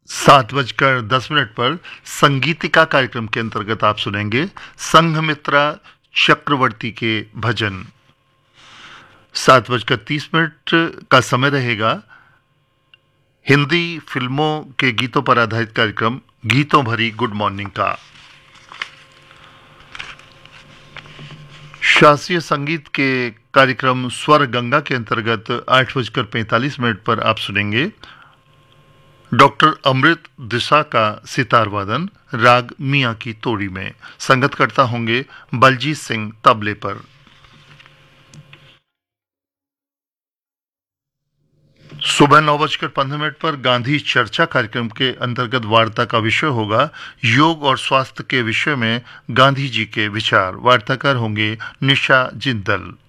7:10 पर संगीतिका कार्यक्रम के अंतर्गत आप सुनेंगे संघमित्रा चक्रवर्ती के भजन। 7:30 का समय रहेगा हिंदी फिल्मों के गीतों पर आधारित कार्यक्रम गीतों भरी गुड मॉर्निंग का। शास्त्रीय संगीत के कार्यक्रम स्वर गंगा के अंतर्गत 8:45 पर आप सुनेंगे डॉक्टर अमृत दिशा का सितार वादन राग मियाँ की तोड़ी में। संगतकर्ता होंगे बलजीत सिंह तबले पर। सुबह 9:15 पर गांधी चर्चा कार्यक्रम के अंतर्गत वार्ता का विषय होगा योग और स्वास्थ्य के विषय में गांधी जी के विचार। वार्ताकार होंगे निशा जिंदल।